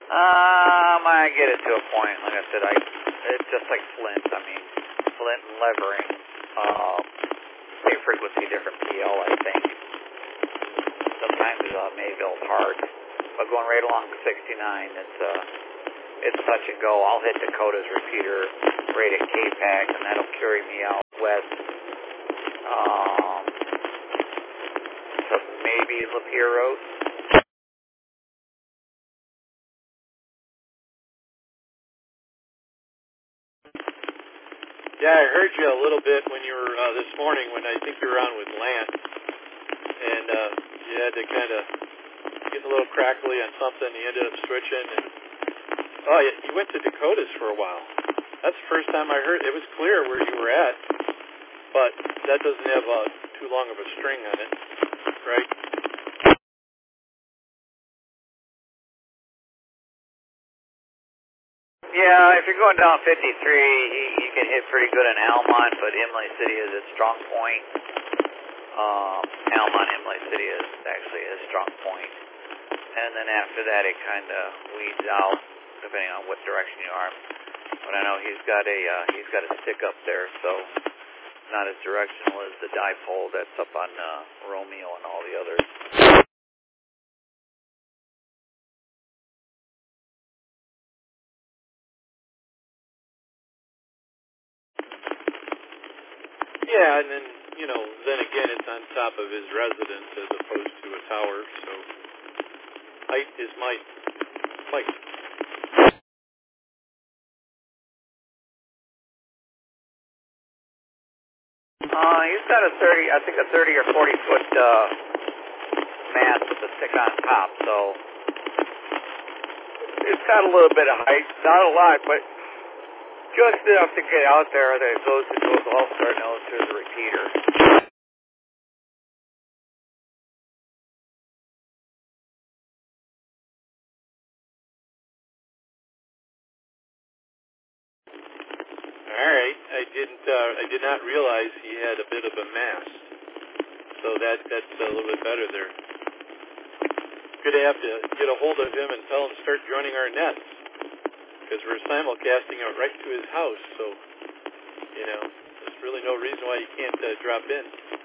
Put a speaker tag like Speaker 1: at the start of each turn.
Speaker 1: I get it to a point. Like I said, it's just like Flint. I mean, Flint and Levering, same frequency, different PL, I think. Sometimes Mayville's hard, but going right along 69, it's touch and go. I'll hit Dakota's repeater right at K-Pac, and that'll carry me out west to maybe Lapeer Road.
Speaker 2: Yeah, I heard you a little bit when you were this morning when I think you were on with Lance, and you had to kind of get a little crackly on something. You ended up switching, and you went to Dakota's for a while. That's the first time I heard. It was clear where you were at, but that doesn't have too long of a string on it, right?
Speaker 1: Yeah, if you're going down 53, you can hit pretty good in Almont, but Imlay City is its strong point. Almont, Imlay City is actually a strong point. And then after that, it kind of weeds out, depending on what direction you are. But I know he's got a stick up there, so not as directional as the dipole that's up on Romeo and all the others.
Speaker 2: Yeah, and then, then again, it's on top of his residence as opposed to a tower, so height is might.
Speaker 1: He's got a 30 or 40 foot mast with a stick on top, so it's got a little bit of height, not a lot, but just enough to get out there that it goes all starting out through the repeater.
Speaker 2: All right, I did not realize he had a bit of a mast, so that's a little bit better there. Going to have to get a hold of him and tell him to start joining our nets, because we're simulcasting it right to his house, so there's really no reason why he can't drop in.